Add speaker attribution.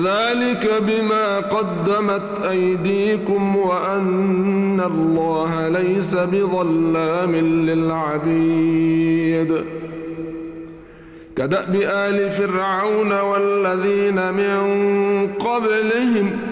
Speaker 1: ذلك بما قدمت أيديكم وأن الله ليس بظلام للعبيد. كدأب آل فرعون والذين من قبلهم